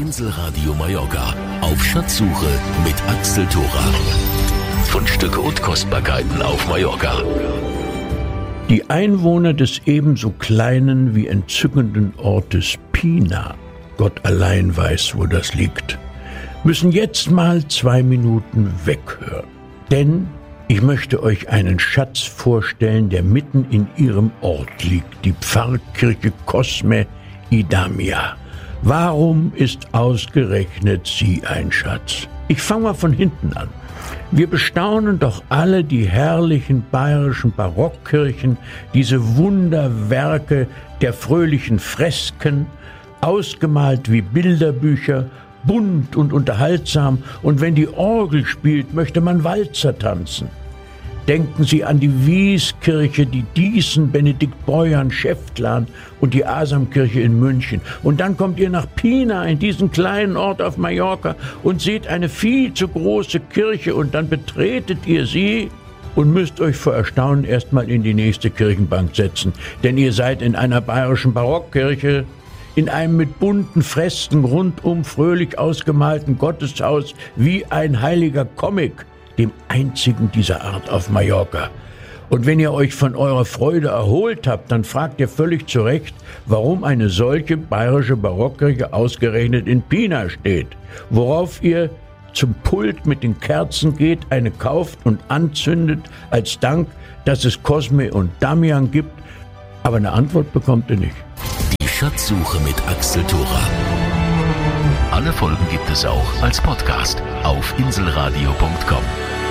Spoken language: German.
Inselradio Mallorca auf Schatzsuche mit Axel Thora. Fundstücke und Kostbarkeiten auf Mallorca. Die Einwohner des ebenso kleinen wie entzückenden Ortes Pina, Gott allein weiß, wo das liegt, müssen jetzt mal 2 Minuten weghören. Denn ich möchte euch einen Schatz vorstellen, der mitten in ihrem Ort liegt, die Pfarrkirche Cosme i Damià. Warum ist ausgerechnet sie ein Schatz? Ich fange mal von hinten an. Wir bestaunen doch alle die herrlichen bayerischen Barockkirchen, diese Wunderwerke der fröhlichen Fresken, ausgemalt wie Bilderbücher, bunt und unterhaltsam, und wenn die Orgel spielt, möchte man Walzer tanzen. Denken Sie an die Wieskirche, die Diesen, Benedikt Beuern, Schäftlarn und die Asamkirche in München. Und dann kommt ihr nach Pina, in diesen kleinen Ort auf Mallorca, und seht eine viel zu große Kirche, und dann betretet ihr sie und müsst euch vor Erstaunen erstmal in die nächste Kirchenbank setzen. Denn ihr seid in einer bayerischen Barockkirche, in einem mit bunten Fresken rundum fröhlich ausgemalten Gotteshaus wie ein heiliger Comic, dem einzigen dieser Art auf Mallorca. Und wenn ihr euch von eurer Freude erholt habt, dann fragt ihr völlig zu Recht, warum eine solche bayerische Barockkirche ausgerechnet in Pina steht, worauf ihr zum Pult mit den Kerzen geht, eine kauft und anzündet als Dank, dass es Cosme und Damian gibt, aber eine Antwort bekommt ihr nicht. Die Schatzsuche mit Axel Thora. Alle Folgen gibt es auch als Podcast auf inselradio.com.